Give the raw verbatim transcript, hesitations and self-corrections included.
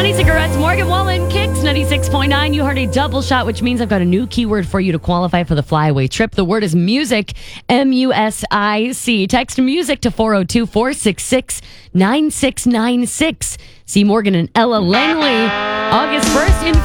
Money Cigarettes, Morgan Wallen, Kicks, ninety-six point nine. You heard a double shot, which means I've got a new keyword for you to qualify for the flyaway trip. The word is music, M U S I C. Text music to four oh two, four six six, nine six nine six. See Morgan and Ella Langley August first in